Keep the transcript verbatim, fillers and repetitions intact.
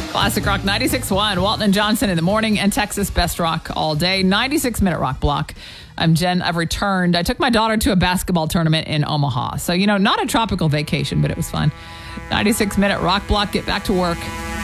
Classic Rock ninety-six point one, Walton and Johnson in the morning, and Texas Best Rock all day. ninety-six minute rock block. I'm Jen. I've returned. I took my daughter to a basketball tournament in Omaha. So, you know, not a tropical vacation, but it was fun. ninety-six minute rock block. Get back to work.